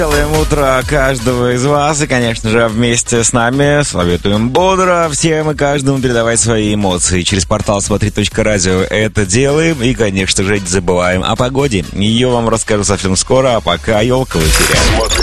Делаем утро каждого из вас и, конечно же, вместе с нами советуем бодро всем и каждому передавать свои эмоции. Через портал смотри.радио это делаем и, конечно же, не забываем о погоде. Ее вам расскажу совсем скоро, а пока елка в эфире.